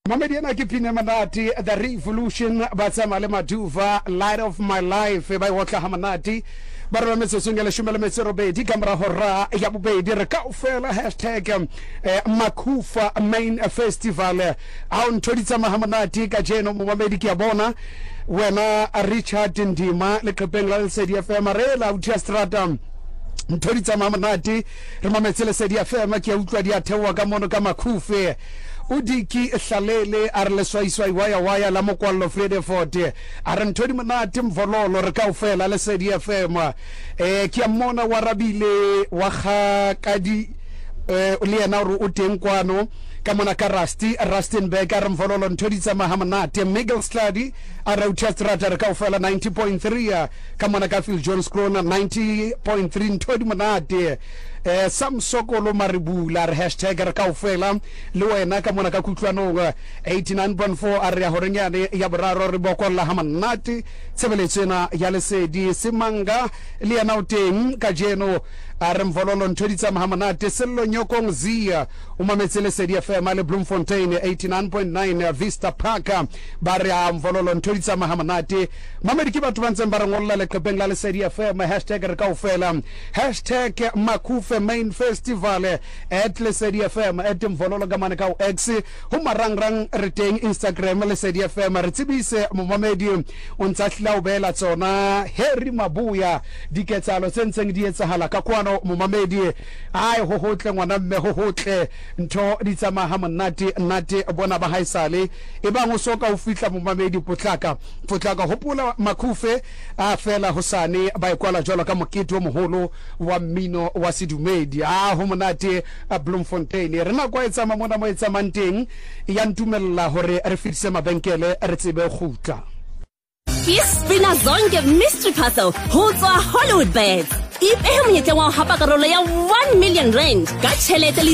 Mamediana Kipina Manati, The Revolution, Batsama Maduva, Light of My Life, by Waka Hamanati, Barameso Sungala Shumala Mesorobe, Dikamra Hora, Yabube, Dirakaufela, hashtag Makufa Main Festival, Aun Toditama Hamanati, Kajeno, Mamedi Abona, when Richard Ndima, Lekapengla, CDFM, Marela, Ujastratam. Mtorita Mamanati, Ramametsele Sedia Fema, Kiadia Tewa Gamono Kamakufe, Udiki Shalele, Arleswai Waya, Lamokwalo Frede Forte, Arantoni Manatim Vololo, Rakaufela, Sedia Fema, Kiamona Warabile, Waha Kadi, Leonardo Utenquano. Kamona Karasti, Rastenberg, Aram Volon, Todisa Mahamanati, Miguel Study, Arauchestrata, Kaufela 90.3, Kamona Kafil Jones Krona 90.3, Todimanati, Sam Sokolo Maribular, hashtag Kaufela, Luena, Kamona Kakutlano, 89.4, Aria Horengani, Yabraro, Ribokola Hamanati, Sevelicena, Yalese, Di Simanga, Lianaute, Kajeno, Aram Volon, Todisa Mahamanati, Selo Nyokong Zia, Umametsele Sedia Male Bloemfontein 89.9 Vista Park Baria Vololon Tolisa Mahamanati Mamedi Kiba Tuanzembara Ngola le Kabengla le Sedia FM hashtag Rakaufela hashtag Makufe Main Festival at le Sedia FM etim Vololo Gamanakau X Humarangrang retain Instagram le Sedia FM Ritibise Mamedi Unsatlau Bela Tsona Heri Mabuya Diketsalo Senseng Dietsa Halaka Kwano Mamedi ai hohotle ngwana mme hohotle nto ditsama Hamanati nati bona ba haisale eba ngo soka o fitla mo mamedi potlaka hopola Makufe a fela hosane ba ikwala jolo ka mokete o moholo wa mmino wa sedumedi ho monate Bloemfontein rena kwa etsama mona mo etsamanteng ya ntumella hore re fitse mabenkele re tsebe khutla Ispina zonke mystery puzzle ho tswa Hollywood Bets ipehe monyetla wa hapa karolo ya 1 million rand ka tšhelete